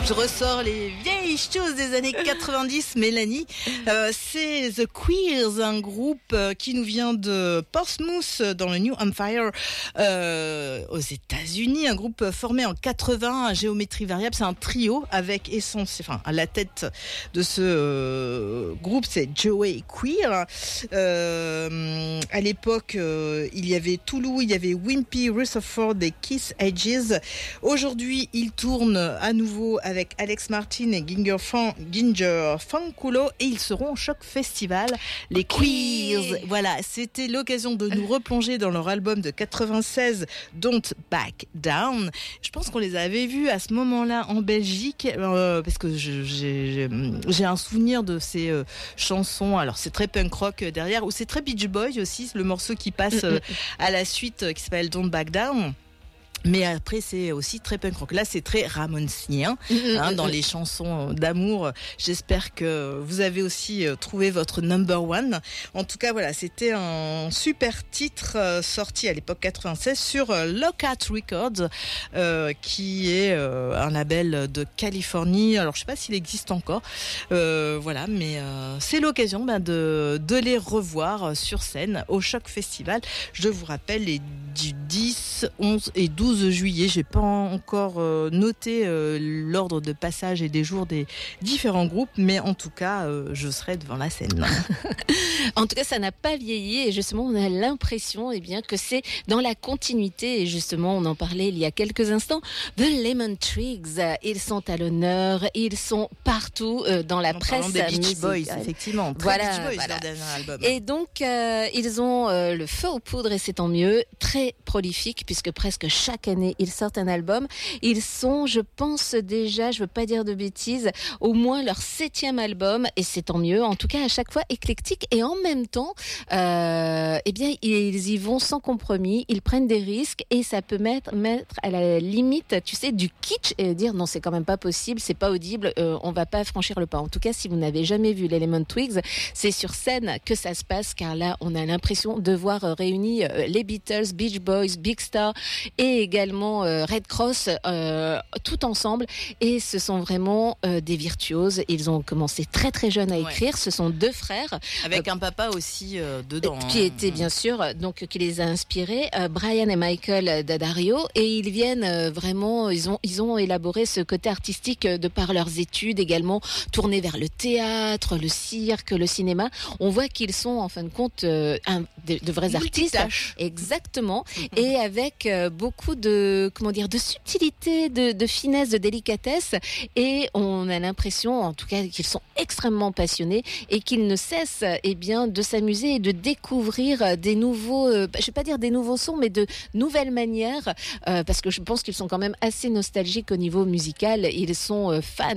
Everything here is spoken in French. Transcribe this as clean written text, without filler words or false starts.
Je ressors les vieilles choses des années 90, Mélanie. C'est The Queers, un groupe qui nous vient de Portsmouth, dans le New Hampshire, aux États-Unis. Un groupe formé en 80 à géométrie variable. C'est un trio avec à la tête de ce groupe, c'est Joey Queer. À l'époque, il y avait Toulouse, il y avait Wimpy, Rutherford et Keith Hedges. Aujourd'hui, il tourne à nouveau avec Alex Martin et Ginger Fanculo, et ils seront au Choc Festival, les Queers. Voilà, c'était l'occasion de nous replonger dans leur album de 96, Don't Back Down. Je pense qu'on les avait vus à ce moment-là en Belgique, parce que j'ai un souvenir de ces chansons. Alors c'est très punk rock derrière, ou c'est très Beach Boys aussi, le morceau qui passe à la suite qui s'appelle Don't Back Down. Mais après, c'est aussi très punk rock. Là, c'est très ramoncien, dans les chansons d'amour. J'espère que vous avez aussi trouvé votre number one. En tout cas, voilà, c'était un super titre sorti à l'époque 96 sur Lockout Records, qui est un label de Californie. Alors, je sais pas s'il existe encore. Voilà, mais c'est l'occasion de les revoir sur scène au Choc Festival. Je vous rappelle, du 10, 11 et 12 juillet. J'ai pas encore noté l'ordre de passage et des jours des différents groupes, mais en tout cas, je serai devant la scène. En tout cas, ça n'a pas vieilli, et justement, on a l'impression que c'est dans la continuité. Et justement, on en parlait il y a quelques instants. The Lemon Twigs, ils sont à l'honneur, ils sont partout dans la presse des Beach musicale. Boys, effectivement. Voilà, Beach Boys, leur dernier album. Et donc, ils ont le feu aux poudres, et c'est tant mieux. Très prolifique, puisque presque chaque année, ils sortent un album. Ils sont, je pense déjà, je veux pas dire de bêtises, au moins leur 7e album, et c'est tant mieux. En tout cas, à chaque fois éclectique, et en même temps, ils y vont sans compromis. Ils prennent des risques, et ça peut mettre à la limite, tu sais, du kitsch, et dire non, c'est quand même pas possible, c'est pas audible, on va pas franchir le pas. En tout cas, si vous n'avez jamais vu les Lemon Twigs, c'est sur scène que ça se passe, car là, on a l'impression de voir réunis les Beatles, Beach Boys, Big Star et également Red Cross, tout ensemble, et ce sont vraiment des virtuoses. Ils ont commencé très très jeunes à écrire. Ce sont 2 frères avec un papa aussi dedans, qui était bien sûr, donc qui les a inspirés, Brian et Michael Daddario, et ils viennent vraiment, ils ont élaboré ce côté artistique de par leurs études, également tournés vers le théâtre, le cirque, le cinéma. On voit qu'ils sont en fin de compte de vrais artistes, exactement, et avec beaucoup de subtilité, de finesse, de délicatesse, et on a l'impression, en tout cas, qu'ils sont extrêmement passionnés et qu'ils ne cessent de s'amuser et de découvrir des nouveaux, je vais pas dire des nouveaux sons, mais de nouvelles manières, parce que je pense qu'ils sont quand même assez nostalgiques au niveau musical. Ils sont fans